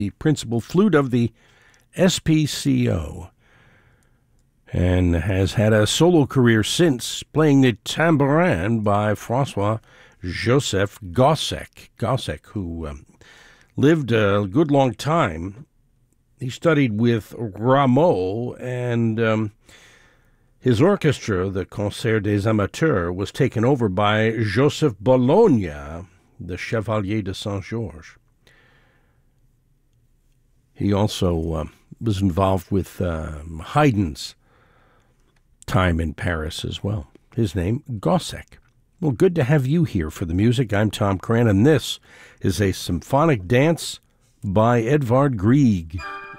the principal flute of the SPCO, and has had a solo career since, playing the tambourin by Francois-Joseph Gossec, who lived a good long time. He studied with Rameau, and his orchestra, the Concert des Amateurs, was taken over by Joseph Bologna, the Chevalier de Saint-Georges. He also was involved with Haydn's time in Paris as well. His name, Gossec. Well, good to have you here for the music. I'm Tom Cran, and this is a symphonic dance by Edvard Grieg.